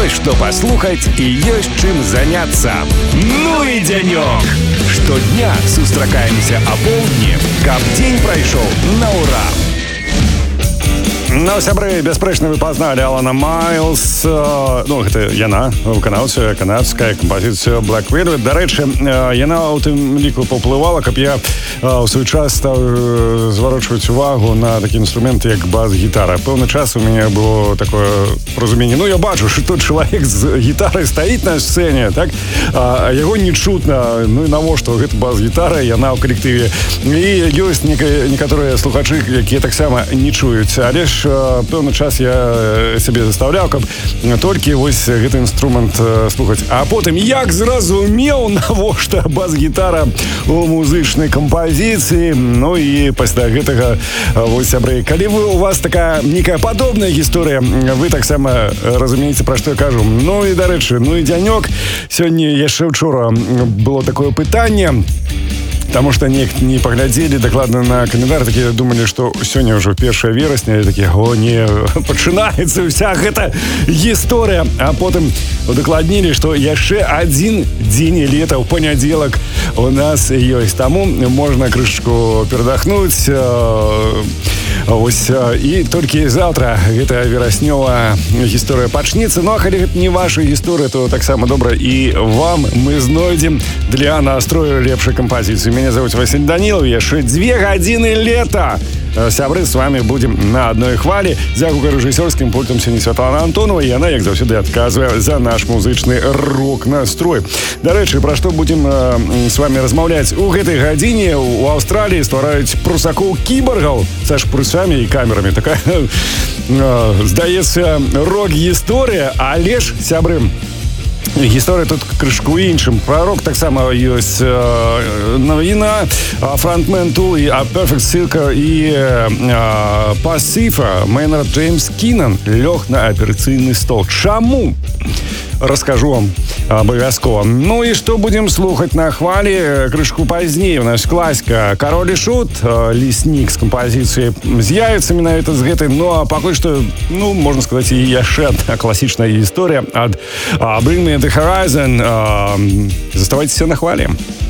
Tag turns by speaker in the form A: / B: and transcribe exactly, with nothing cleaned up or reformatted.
A: Ёсць што паслухаць і ёсць чым заняцца. Ну і дзянёк! Штодня сустракаемся апоўдні, каб дзень прайшоў на ўра. Ну, сябры, бясспрэчна, вы пазналі Алана Майлз. Ну, гэта яна, выканаўца, канадская кампазіцыя Black Velvet. Дарэчы, яна ў тым ліку паўплывала, каб я ў свой час стаў зварочваць увагу на такі інструмент, як бас-гітара. Пэўны час у мяне было такое разуменне. Ну, я бачу, што тут чалавек з гітарай стаіць на сцэне, так? А яго не чутна. Ну, і навошта гэта бас-гітара, яна ў калектыве. І ёсць некаторыя слухачы, якія таксама не чуюць. Але ж пэўны час я сябе заставляў, каб толькі вось гэты інструмент слухаць. А потым як зразумеў, навошта бас-гітара у музычнай кампазіцыі. Ну і пасля гэтага, вось, сябры, калі вы, у вас такая некая падобная гісторыя, вы таксама разумееце, пра што я кажу. Ну і, дарэчы, ну і дзянёк. Сёння, яшчэ учора было такое пытанне, Таму што неяк не паглядзелі дакладна на календар, такія думалі, што сёння ўжо першае верасня, і такія, о, не, пачынаецца ўся гэта гісторыя. А потым удакладнілі, што яшчэ адзін дзень лета ў панядзелак у нас ёсць. Таму можна крышачку перадахнуць. Ось, і толькі заўтра гэтая вераснёвая гісторыя пачнецца. Ну, а калі гэта не ваша гісторыя, то таксама добра і вам мы знойдзем для настрою лепшай кампазіцыі. Меня зовут Василий Данилов, яшчэ дзве гадзіны лета. Сябры, з вами будем на одной хвалі. Дзякую рэжысёрскім пультам сёння Святлана Антонова, і яна, як заўсёды, адказвае за наш музычны рок-настрой. Дарэчы, пра што будзем э, з вами размаўляць у гэтай гадзіне. У Аўстраліі ствараюць прусакоў-кіборгаў са шпрыцамі і камерамі. Такая, э, здаецца, рок-гісторыя, але ж, сябры, гісторыя тут крышку іншым. Пра рок таксама ёсць э, навіна. Фронтмен Tool і A Perfect Circle і э, Пасіфа Мейнард Джеймс Кінан лёг на аперацыйны стол. Чаму? Раскажу вам абавязкова. Ну і што будзем слухаць на хвалі крышку пазней. У нас класіка Кароль і Шут, Леснік з кампазіцыяй з'явіцца менавіта з гэтай. Ну а пакуль што, ну, можна сказаць, і яшчэ адна класічная гісторыя ад Bring Me The Horizon. Заставайцеся на хвалі.